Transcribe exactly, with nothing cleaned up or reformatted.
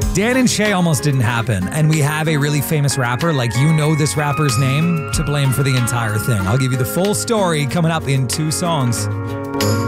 Dan and Shay almost didn't happen, and we have a really famous rapper, like you know this rapper's name, to blame for the entire thing. I'll give you the full story coming up in two songs.